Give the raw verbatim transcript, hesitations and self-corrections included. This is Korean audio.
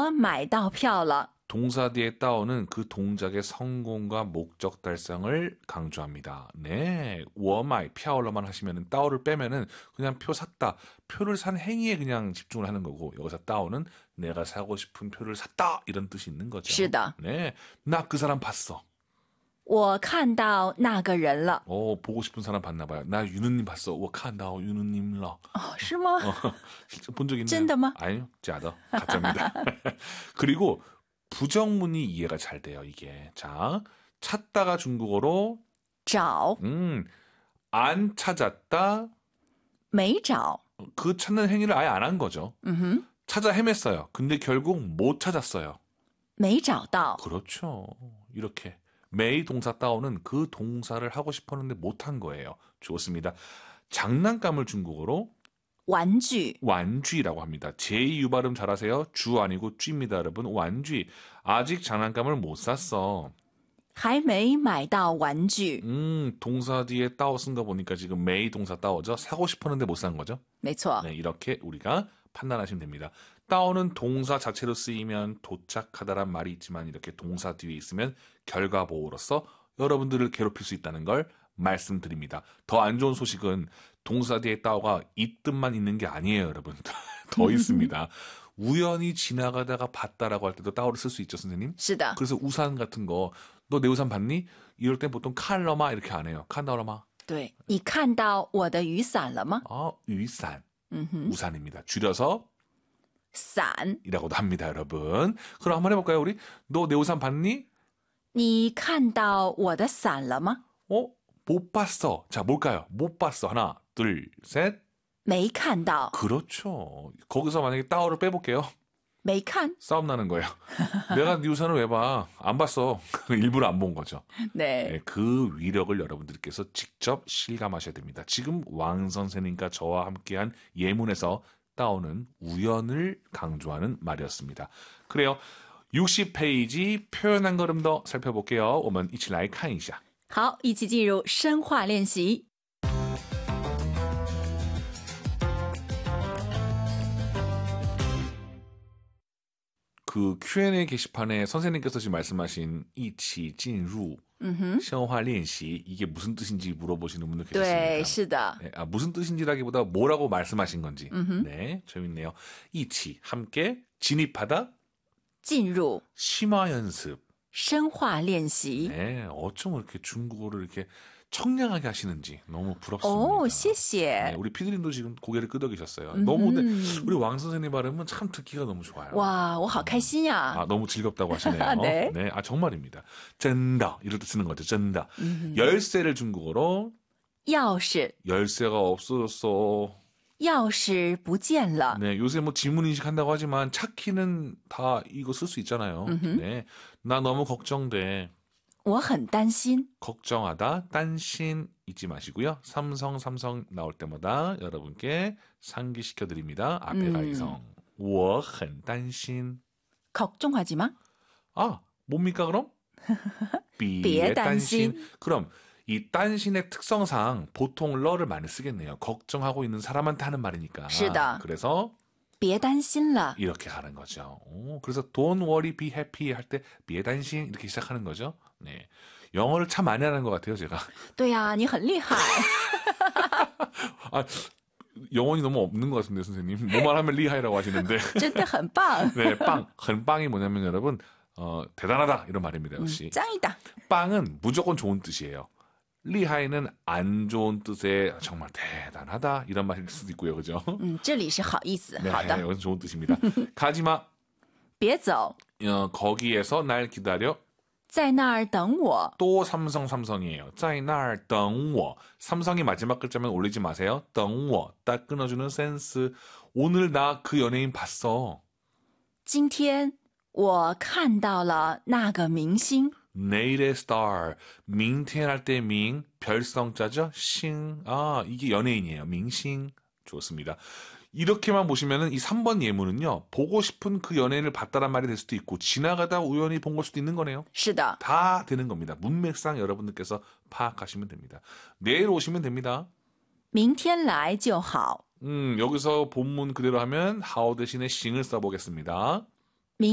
我买到票了. 동사 뒤에 따오는 그 동작의 성공과 목적 달성을 강조합니다. 네, 我买票了만 하시면은 따오를 빼면은 그냥 표 샀다. 표를 산 행위에 그냥 집중을 하는 거고 여기서 따오는 내가 사고 싶은 표를 샀다 이런 뜻이 있는 거죠. 是的. 네, 나 그 사람 봤어. 我看到那个人了. 어, 보고 싶은 사람 봤나 봐요. 나 윤우님 봤어. 我看到 윤우님了. 어, 是吗? 어, 본 적 있나요? 真的吗? 아니요, 짜다. 가짜입니다. 그리고 부정문이 이해가 잘 돼요, 이게. 자, 찾다가 중국어로 找. 음, 안 찾았다. 没找. 그 찾는 행위를 아예 안 한 거죠. 음흠. 찾아 헤맸어요. 근데 결국 못 찾았어요. 没找到. 그렇죠. 이렇게 메이 동사 따오는 그 동사를 하고 싶었는데 못한 거예요. 좋습니다. 장난감을 중국어로 玩具. 완쥐라고 합니다. 제이 유발음 잘하세요. 주 아니고 쥐입니다, 여러분. 완쥐. 아직 장난감을 못 샀어. 还没买到玩具. 음, 동사 뒤에 따오 쓴 거 보니까 지금 메이 동사 따오죠. 사고 싶었는데 못 산 거죠. 没错. 네, 이렇게 우리가 판단하시면 됩니다. 따오는 동사 자체로 쓰이면 도착하다란 말이 있지만 이렇게 동사 뒤에 있으면 결과보호로서 여러분들을 괴롭힐 수 있다는 걸 말씀드립니다. 더 안 좋은 소식은 동사 뒤에 따오가 이 뜻만 있는 게 아니에요, 여러분. 더 있습니다. 우연히 지나가다가 봤다라고 할 때도 따오를 쓸 수 있죠, 선생님? 是的. 그래서 우산 같은 거, 너 내 우산 봤니? 이럴 땐 보통 칼러마 이렇게 안 해요. 칸다오라마. 对. 你看到我的雨伞了吗? 아, 위산. 음흠. 우산입니다. 줄여서 伞. 이라고도 합니다, 여러분. 그럼 한번 해볼까요, 우리? 너 내 우산 봤니? 你看到我的伞了吗? 어? 못 봤어. 자, 뭘까요? 못 봤어. 하나, 둘, 셋. 没看到. 그렇죠. 거기서 만약에 따오를 빼볼게요. 没看. 싸움 나는 거예요. 내가 네 우산을 왜 봐? 안 봤어. 일부러 안 본 거죠. 네. 네, 그 위력을 여러분들께서 직접 실감하셔야 됩니다. 지금 왕 선생님과 저와 함께한 예문에서 따오는 우연을 강조하는 말이었습니다. 그래요. 육십 페이지 표현한 걸음 더 살펴볼게요. 我们一起来看一下。 好，一起进入深化练习。 그 큐앤에이 게시판에 선생님께서 지금 말씀하신 一起进入 深化练习 이게 무슨 뜻인지 물어보시는 분들 계셨습니다. 对，是的。 네, 아, 무슨 뜻인지라기보다 뭐라고 말씀하신 건지. 네, 재밌네요. 一起 함께 진입하다 进入 심화 연습. 深化练习。 네, 어쩜 이렇게 중국어를 이렇게 청량하게 하시는지 너무 부럽습니다. 오, 谢谢。 네, 우리 피디님도 지금 고개를 끄덕이셨어요. 너무 근데 우리 왕 선생님 발음은 참 듣기가 너무 좋아요. 哇，我好开心呀！ 아, 너무 즐겁다고 하시네요. 네. 네, 아 정말입니다. 쩐다 이럴 때 쓰는 거죠. 쩐다. 열쇠를 중국어로 钥匙， 열쇠가 없어졌어. 钥匙不见了。 네, 요새 뭐 지문 인식한다고 하지만 차키는 다 이거 쓸 수 있잖아요. 네, 나 너무 걱정돼. 我很担心。 걱정하다, 딴신 잊지 마시고요. 삼성, 삼성 나올 때마다 여러분께 상기시켜 드립니다. 앞에 가이성. 我很担心. 걱정하지 마. 아, 뭡니까 그럼? 别担心. 그럼 이 딴신의 특성상 보통 러를 많이 쓰겠네요. 걱정하고 있는 사람한테 하는 말이니까. 是的. 그래서 别担心了. 이렇게 가는 거죠. 오, 그래서 don't worry, be happy 할 때 别担心 이렇게 시작하는 거죠. 네, 영어를 참 많이 하는 것 같아요, 제가. 对呀，你很厉害。 아, 영혼이 너무 없는 것 같은데, 선생님. 뭐만 하면 리하이라고 하시는데. 真的很棒。 네, 빵. 헌빵이 뭐냐면 여러분, 어, 대단하다 이런 말입니다, 역시. 짱이다. 빵은 무조건 좋은 뜻이에요. 리하이는 안 좋은 뜻의 정말 대단하다 이런 말일 수도 있고요, 그죠? 嗯，这里是好意思。 네, 好的。 여기서 좋은 뜻입니다. 가지마. 别走， 어, 거기에서 날 기다려. 在那儿等我。 또 삼성 삼성이에요. 在那儿等我. 삼성이 마지막 글자면 올리지 마세요. 等我. 딱 끊어주는 센스. 오늘 나 그 연예인 봤어. 今天我看到了那个明星。 내일의 star. 민텐 할 때 민, 별성자죠? 싱. 아, 이게 연예인이에요. 민싱. 좋습니다. 이렇게만 보시면은 이 삼 번 예문은요, 보고 싶은 그 연예인을 봤다란 말이 될 수도 있고, 지나가다 우연히 본 걸 수도 있는 거네요. 是的。 다 되는 겁니다. 문맥상 여러분들께서 파악하시면 됩니다. 내일 오시면 됩니다. 明天来就好。 음, 여기서 본문 그대로 하면 how 대신에 싱을 써보겠습니다.